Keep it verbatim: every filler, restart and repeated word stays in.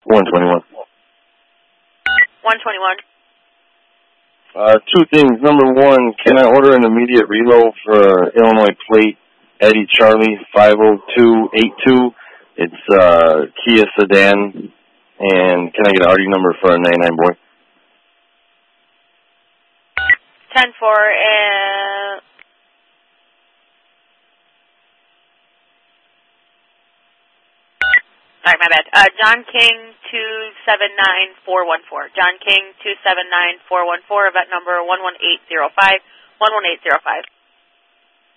one twenty-one. one twenty-one. Uh, two things. Number one, can I order an immediate reload for Illinois plate Eddie Charlie five oh two eight two? It's uh, Kia sedan. And can I get an R D number for a ninety-nine boy? ten four, uh... Sorry, my bad. Uh, John King two seven nine four one four. John King two seven nine four one four, event number one one eight zero five, one one eight zero five.